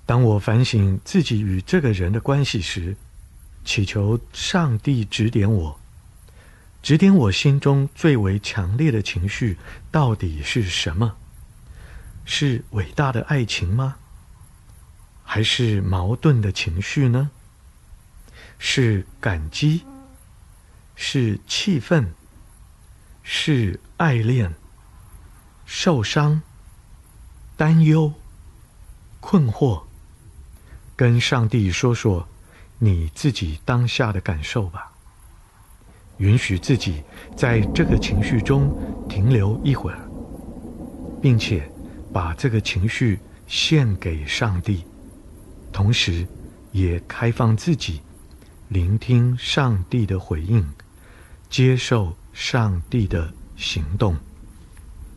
当我反省自己与这个人的关系时，祈求上帝指点我，指点我心中最为强烈的情绪到底是什么？是伟大的爱情吗？还是矛盾的情绪呢？是感激？是气愤？是爱恋？受伤？担忧？困惑？跟上帝说说你自己当下的感受吧。允许自己在这个情绪中停留一会儿，并且把这个情绪献给上帝，同时也开放自己，聆听上帝的回应，接受上帝的行动。